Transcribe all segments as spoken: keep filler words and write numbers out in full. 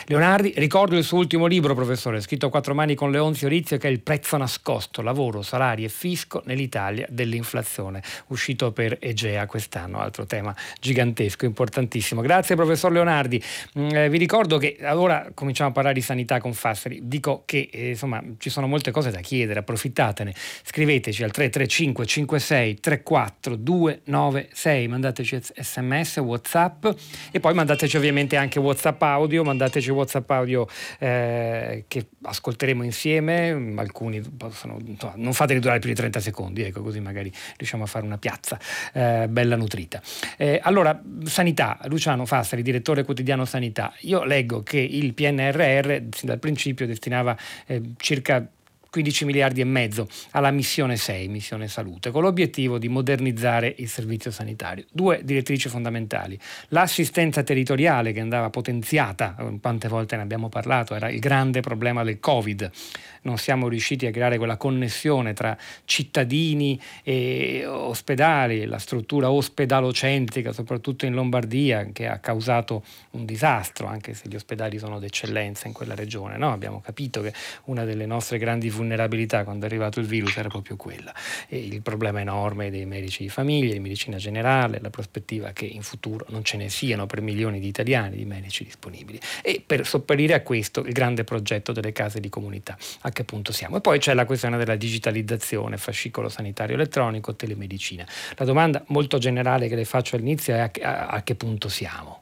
Leonardi. Ricordo il suo ultimo libro, professore, scritto a quattro mani con Leonzio Rizio, che è Il prezzo nascosto, lavoro, salari e fisco nell'Italia dell'inflazione, uscito per Egea quest'anno, altro tema gigantesco, importantissimo. Grazie professor Leonardi. Mm, eh, vi ricordo che ora cominciamo a parlare di sanità con Fassari, dico che eh, insomma ci sono molte cose da chiedere, approfittatene, scriveteci al tre tre cinque cinque sei tre quattro due nove sei, mandateci sms, whatsapp e poi mandateci ovviamente anche whatsapp audio, mandateci whatsapp audio eh, che ascolteremo insieme, alcuni possono, non fateli durare più di trenta secondi, ecco, così magari riusciamo a fare una piazza eh, bella nutrita. Eh, allora, sanità, Luciano Fassari, direttore quotidiano Sanità. Io leggo che il P N R R sin dal principio destinava eh, circa quindici miliardi e mezzo alla missione sei, missione salute, con l'obiettivo di modernizzare il servizio sanitario. Due direttrici fondamentali: l'assistenza territoriale, che andava potenziata, quante volte ne abbiamo parlato, era il grande problema del Covid. Non siamo riusciti a creare quella connessione tra cittadini e ospedali, la struttura ospedalocentrica, soprattutto in Lombardia, che ha causato un disastro, anche se gli ospedali sono d'eccellenza in quella regione, no? Abbiamo capito che una delle nostre grandi vulnerabilità quando è arrivato il virus era proprio quella, e il problema enorme dei medici di famiglia, di medicina generale, la prospettiva che in futuro non ce ne siano per milioni di italiani di medici disponibili, e per sopperire a questo il grande progetto delle case di comunità. A che punto siamo? E poi c'è la questione della digitalizzazione, fascicolo sanitario elettronico, telemedicina. La domanda molto generale che le faccio all'inizio è a che, a, a che punto siamo?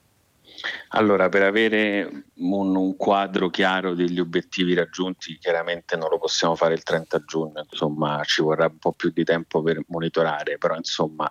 Allora, per avere un, un quadro chiaro degli obiettivi raggiunti, chiaramente non lo possiamo fare il trenta giugno, insomma ci vorrà un po' più di tempo per monitorare, però insomma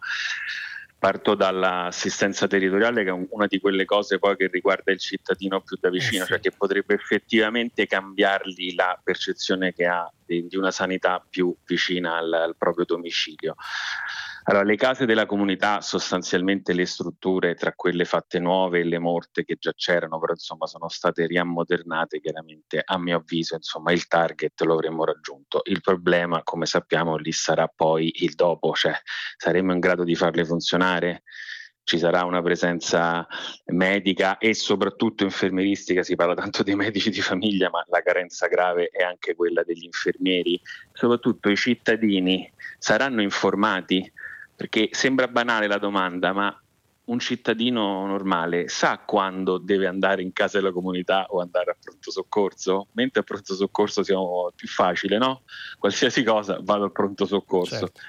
parto dall'assistenza territoriale, che è una di quelle cose poi che riguarda il cittadino più da vicino, eh sì. Cioè che potrebbe effettivamente cambiargli la percezione che ha di, di una sanità più vicina al, al proprio domicilio. Allora, le case della comunità, sostanzialmente le strutture tra quelle fatte nuove e le morte che già c'erano, però insomma sono state riammodernate, chiaramente a mio avviso insomma il target lo avremmo raggiunto. Il problema, come sappiamo, lì sarà poi il dopo, cioè saremo in grado di farle funzionare? Ci sarà una presenza medica e soprattutto infermieristica, si parla tanto dei medici di famiglia, ma la carenza grave è anche quella degli infermieri. Soprattutto i cittadini saranno informati? Perché sembra banale la domanda, ma un cittadino normale sa quando deve andare in casa della comunità o andare a pronto soccorso? Mentre a pronto soccorso siamo più facile, no? Qualsiasi cosa vado al pronto soccorso. Certo.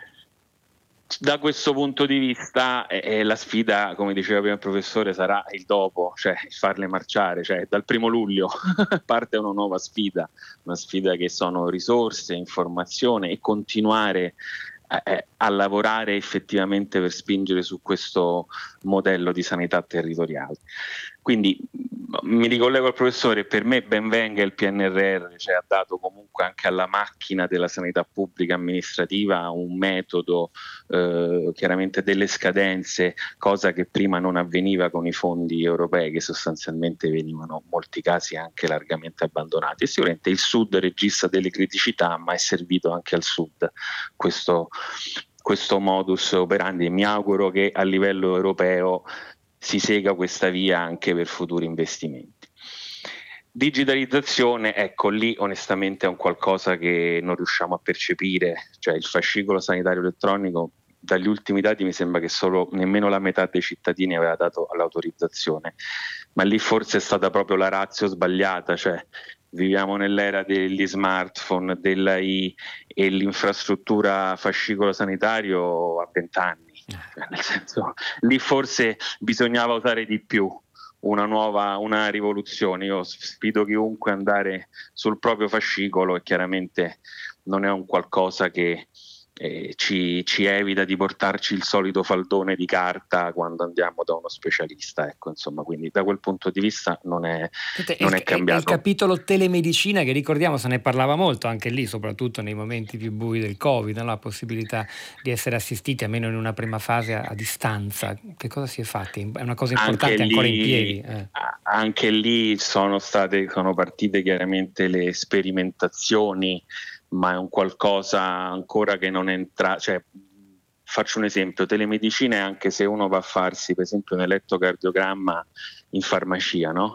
Da questo punto di vista eh, la sfida, come diceva prima il professore, sarà il dopo, cioè farle marciare, cioè dal primo luglio parte una nuova sfida, una sfida che sono risorse, informazione e continuare eh, a lavorare effettivamente per spingere su questo modello di sanità territoriale. Quindi mi ricollego al professore, per me ben venga il P N R R, cioè ha dato comunque anche alla macchina della sanità pubblica amministrativa un metodo, eh, chiaramente delle scadenze, cosa che prima non avveniva con i fondi europei, che sostanzialmente venivano in molti casi anche largamente abbandonati. E sicuramente il Sud registra delle criticità, ma è servito anche al Sud questo, questo modus operandi, e mi auguro che a livello europeo si sega questa via anche per futuri investimenti. Digitalizzazione, ecco, lì onestamente è un qualcosa che non riusciamo a percepire, cioè il fascicolo sanitario elettronico, dagli ultimi dati mi sembra che solo nemmeno la metà dei cittadini aveva dato l'autorizzazione, ma lì forse è stata proprio la ratio sbagliata, cioè viviamo nell'era degli smartphone, della I e l'infrastruttura fascicolo sanitario a vent'anni. Nel senso, lì forse bisognava usare di più una nuova, una rivoluzione. Io sfido chiunque ad andare sul proprio fascicolo, e chiaramente non è un qualcosa che eh, ci, ci evita di portarci il solito faldone di carta quando andiamo da uno specialista, ecco, insomma, quindi da quel punto di vista non è, Sente, non il, è cambiato. Il capitolo telemedicina, che ricordiamo se ne parlava molto anche lì, soprattutto nei momenti più bui del Covid, no? La possibilità di essere assistiti almeno in una prima fase a, a distanza. Che cosa si è fatti? È una cosa importante, anche ancora lì, in piedi. Eh. Anche lì sono state, sono partite chiaramente le sperimentazioni, ma è un qualcosa ancora che non entra, cioè faccio un esempio, telemedicina è anche se uno va a farsi per esempio un elettrocardiogramma in farmacia, no?